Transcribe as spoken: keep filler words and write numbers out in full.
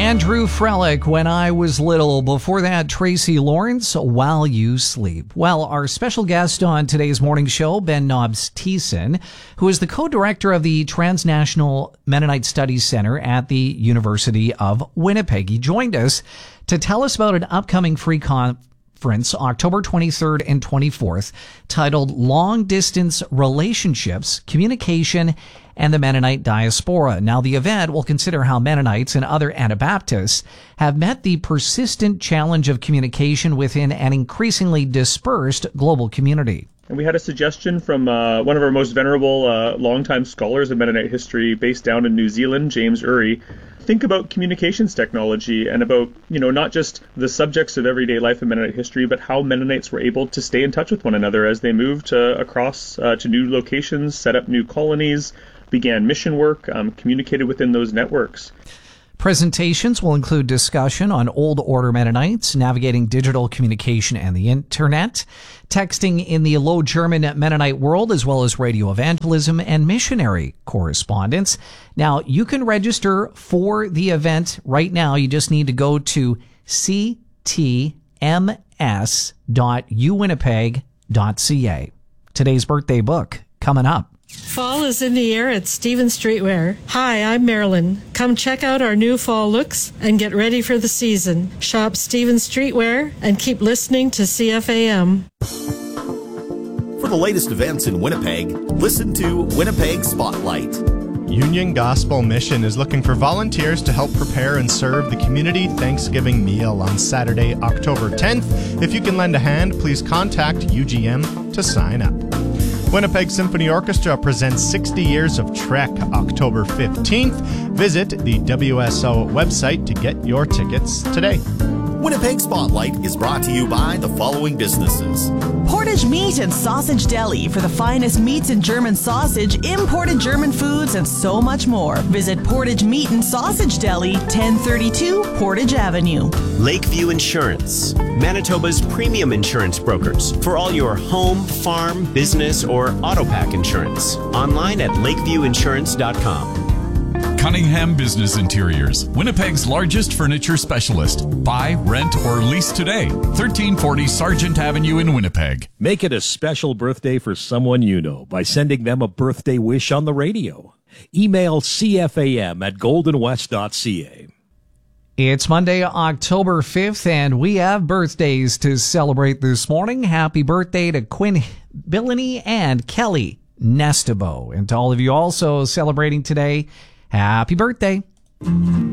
Andrew Frelick, When I Was Little. Before that, Tracy Lawrence, While You Sleep. Well, our special guest on today's morning show, Ben Nobbs-Thiessen, who is the co-director of the Transnational Mennonite Studies Center at the University of Winnipeg. He joined us to tell us about an upcoming free conference October twenty-third and twenty-fourth, titled Long Distance Relationships, Communication, and the Mennonite Diaspora. Now, the event will consider how Mennonites and other Anabaptists have met the persistent challenge of communication within an increasingly dispersed global community. And we had a suggestion from uh, one of our most venerable uh, longtime scholars of Mennonite history based down in New Zealand, James Urry. Think about communications technology and about, you know, not just the subjects of everyday life in Mennonite history, but how Mennonites were able to stay in touch with one another as they moved uh, across uh, to new locations, set up new colonies, began mission work, um, communicated within those networks. Presentations will include discussion on Old Order Mennonites, navigating digital communication and the internet, texting in the Low German Mennonite world, as well as radio evangelism and missionary correspondence. Now, you can register for the event right now. You just need to go to c t m s dot u winnipeg dot c a. Today's birthday book coming up. Fall is in the air at Stevens Streetwear. Hi, I'm Marilyn. Come check out our new fall looks and get ready for the season. Shop Stevens Streetwear and keep listening to C F A M. For the latest events in Winnipeg, listen to Winnipeg Spotlight. Union Gospel Mission is looking for volunteers to help prepare and serve the community Thanksgiving meal on Saturday, October tenth. If you can lend a hand, please contact U G M to sign up. Winnipeg Symphony Orchestra presents sixty years of Trek, October fifteenth. Visit the W S O website to get your tickets today. Winnipeg Spotlight is brought to you by the following businesses. Portage Meat and Sausage Deli for the finest meats and German sausage, imported German foods, and so much more. Visit Portage Meat and Sausage Deli, ten thirty-two Portage Avenue. Lakeview Insurance, Manitoba's premium insurance brokers for all your home, farm, business, or auto pack insurance. Online at lakeview insurance dot com. Cunningham Business Interiors, Winnipeg's largest furniture specialist. Buy, rent, or lease today. thirteen forty Sargent Avenue in Winnipeg. Make it a special birthday for someone you know by sending them a birthday wish on the radio. Email c f a m at golden west dot c a. It's Monday, October fifth, and we have birthdays to celebrate this morning. Happy birthday to Quinn Billany and Kelly Nestabo. And to all of you also celebrating today, happy birthday.